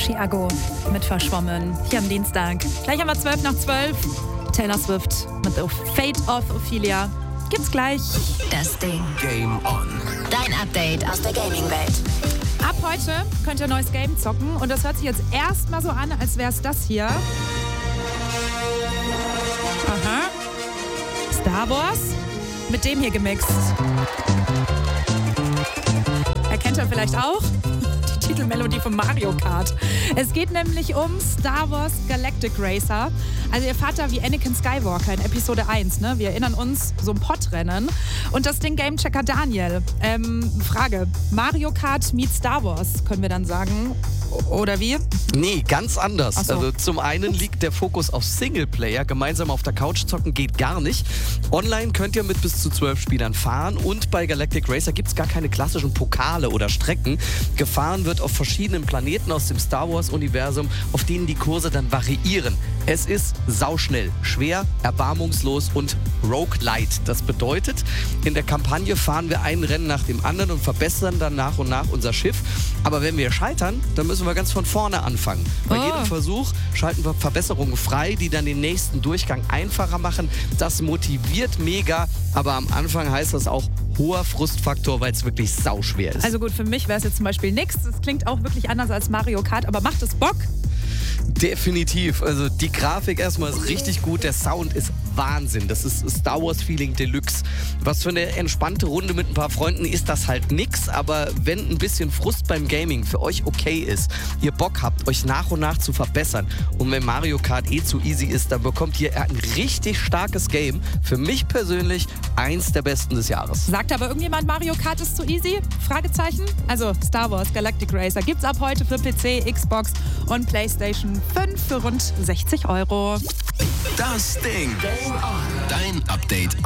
Chiago mit Verschwommen hier am Dienstag. Gleich haben wir 11:12. Taylor Swift mit The Fate of Ophelia. Gibt's gleich. Das Ding. Game on. Dein Update aus der Gaming-Welt. Ab heute könnt ihr ein neues Game zocken und das hört sich jetzt erstmal so an, als wäre es das hier. Aha. Star Wars mit dem hier gemixt. Erkennt ihr vielleicht auch? Die Titelmelodie von Mario Kart. Es geht nämlich um Star Wars Galactic Racer. Also ihr fahrt da wie Anakin Skywalker in Episode 1, ne? Wir erinnern uns, so ein Podrennen. Und das Ding Gamechecker Daniel. Frage, Mario Kart meets Star Wars, können wir dann sagen? Oder wie? Nee, ganz anders. Ach so. Also zum einen liegt der Fokus auf Singleplayer. Gemeinsam auf der Couch zocken geht gar nicht. Online könnt ihr mit bis zu 12 Spielern fahren und bei Galactic Racer gibt es gar keine klassischen Pokale oder Strecken. Gefahren wird auf verschiedenen Planeten aus dem Star Wars-Universum, auf denen die Kurse dann variieren. Es ist sauschnell, schwer, erbarmungslos und roguelite. Das bedeutet, in der Kampagne fahren wir ein Rennen nach dem anderen und verbessern dann nach und nach unser Schiff. Aber wenn wir scheitern, dann müssen wir ganz von vorne anfangen. Bei jedem Versuch schalten wir Verbesserungen frei, die dann den nächsten Durchgang einfacher machen. Das motiviert mega, aber am Anfang heißt das auch hoher Frustfaktor, weil es wirklich sauschwer ist. Also gut, für mich wäre es jetzt zum Beispiel nichts. Es klingt auch wirklich anders als Mario Kart, aber macht es Bock? Definitiv. Also die Grafik erstmal ist richtig gut, der Sound ist Wahnsinn. Das ist Star Wars Feeling Deluxe. Was für eine entspannte Runde mit ein paar Freunden ist das halt nix, aber wenn ein bisschen Frust beim Gaming für euch okay ist, ihr Bock habt, euch nach und nach zu verbessern und wenn Mario Kart zu easy ist, dann bekommt ihr ein richtig starkes Game. Für mich persönlich eins der besten des Jahres. Sagt aber irgendjemand, Mario Kart ist zu easy? Fragezeichen? Also Star Wars Galactic Racer gibt's ab heute für PC, Xbox und PlayStation 5 für rund 60 €. Das Ding. Dein Update